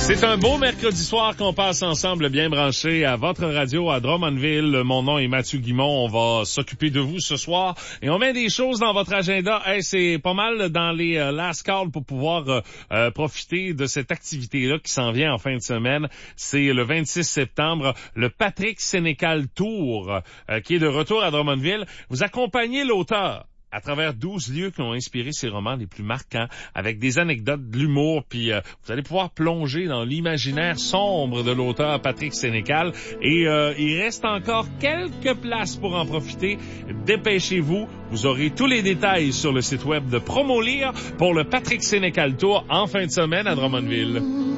C'est un beau mercredi soir qu'on passe ensemble bien branché à votre radio à Drummondville. Mon nom est Mathieu Guimont. On va s'occuper de vous ce soir et on met des choses dans votre agenda. Hey, c'est pas mal dans les last calls pour pouvoir profiter de cette activité-là qui s'en vient en fin de semaine. C'est le 26 septembre, le Patrick Sénécal Tour qui est de retour à Drummondville. Vous accompagnez l'auteur à travers 12 lieux qui ont inspiré ses romans les plus marquants, avec des anecdotes, de l'humour, puis vous allez pouvoir plonger dans l'imaginaire sombre de l'auteur Patrick Sénécal. Et il reste encore quelques places pour en profiter. Dépêchez-vous, vous aurez tous les détails sur le site web de Promolire pour le Patrick Sénécal Tour en fin de semaine à Drummondville.